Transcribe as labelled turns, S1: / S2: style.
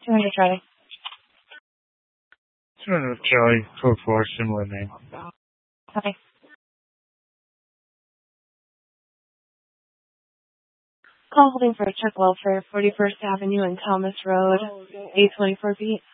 S1: 200 Charlie.
S2: 200 Charlie, code 4, similar name.
S1: Copy. Call holding for a check welfare, 41st Avenue and Thomas Road, 824 feet.